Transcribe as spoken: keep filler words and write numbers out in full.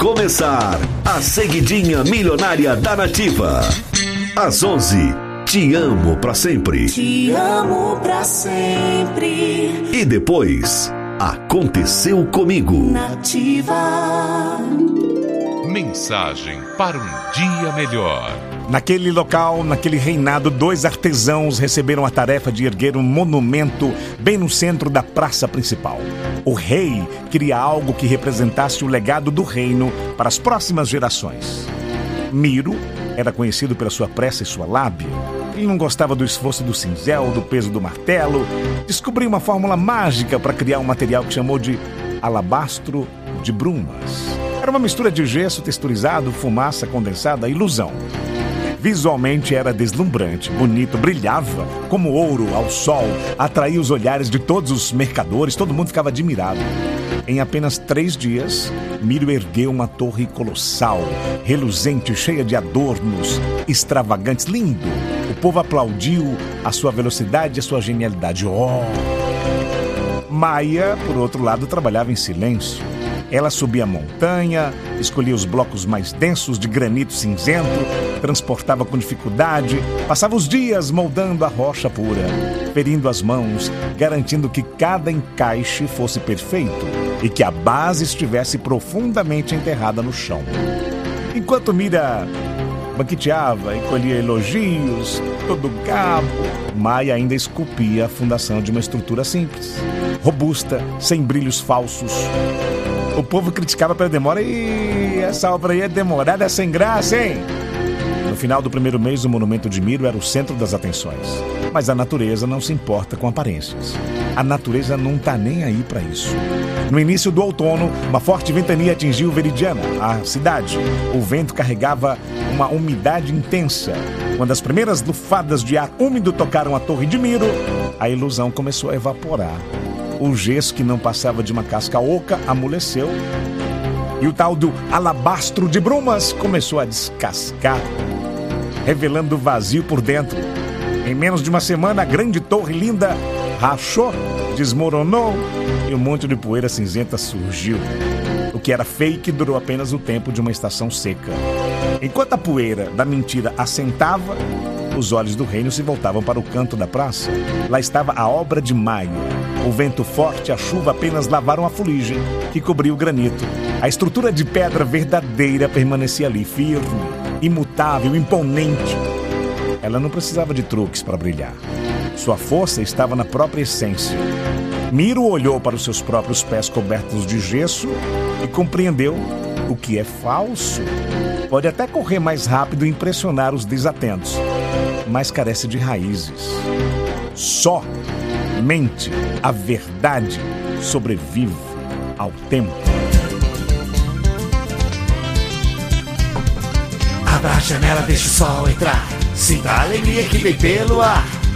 começar a seguidinha milionária da Nativa. Às onze, Te Amo Pra Sempre. Te amo pra sempre. E depois, Aconteceu Comigo. Nativa. Mensagem para um dia melhor. Naquele local, naquele reinado, dois artesãos receberam a tarefa de erguer um monumento bem no centro da praça principal. O rei queria algo que representasse o legado do reino para as próximas gerações. Miro era conhecido pela sua pressa e sua lábia. Ele não gostava do esforço do cinzel, do peso do martelo. Descobriu uma fórmula mágica para criar um material que chamou de alabastro de brumas. Era uma mistura de gesso texturizado, fumaça condensada, ilusão. Visualmente era deslumbrante, bonito, brilhava como ouro ao sol, atraía os olhares de todos os mercadores, todo mundo ficava admirado. Em apenas três dias, Miro ergueu uma torre colossal, reluzente, cheia de adornos extravagantes, lindo. O povo aplaudiu a sua velocidade e a sua genialidade. Oh! Maia, por outro lado, trabalhava em silêncio. Ela subia a montanha, escolhia os blocos mais densos de granito cinzento, transportava com dificuldade, passava os dias moldando a rocha pura, ferindo as mãos, garantindo que cada encaixe fosse perfeito e que a base estivesse profundamente enterrada no chão. Enquanto Mira banqueteava e colhia elogios, todo gabo, Maia ainda esculpia a fundação de uma estrutura simples, robusta, sem brilhos falsos. O povo criticava pela demora e essa obra aí é demorada, é sem graça, hein? No final do primeiro mês, o monumento de Miro era o centro das atenções. Mas a natureza não se importa com aparências. A natureza não tá nem aí para isso. No início do outono, uma forte ventania atingiu Veridiana, a cidade. O vento carregava uma umidade intensa. Quando as primeiras lufadas de ar úmido tocaram a torre de Miro, a ilusão começou a evaporar. O gesso que não passava de uma casca oca amoleceu e o tal do alabastro de brumas começou a descascar, revelando o vazio por dentro. Em menos de uma semana, a grande torre linda rachou, desmoronou e um monte de poeira cinzenta surgiu. O que era fake durou apenas o tempo de uma estação seca. Enquanto a poeira da mentira assentava, os olhos do reino se voltavam para o canto da praça. Lá estava a obra de Maia. O vento forte e a chuva apenas lavaram a fuligem que cobriu o granito. A estrutura de pedra verdadeira permanecia ali, firme, imutável, imponente. Ela não precisava de truques para brilhar. Sua força estava na própria essência. Miro olhou para os seus próprios pés cobertos de gesso e compreendeu: o que é falso pode até correr mais rápido e impressionar os desatentos, mas carece de raízes. Só mente, a verdade sobrevive ao tempo. Abra a janela, deixa o sol entrar. Sinta a alegria que vem pelo ar.